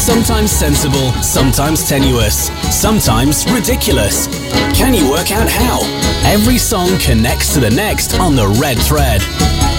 Sometimes sensible, sometimes tenuous, sometimes ridiculous. Can you work out how? Every song connects to the next on the red thread.